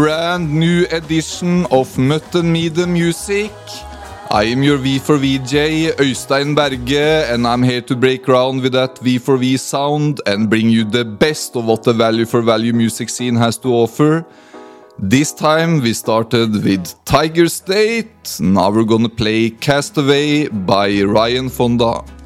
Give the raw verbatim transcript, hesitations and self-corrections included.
Brand new edition of Mutton Media Music. I am your V four V J, Øystein Berge, and I'm here to break ground with that V four V sound and bring you the best of what the value for value music scene has to offer. This time we started with Tiger State, now we're gonna play Castaway by Ryan Fonda.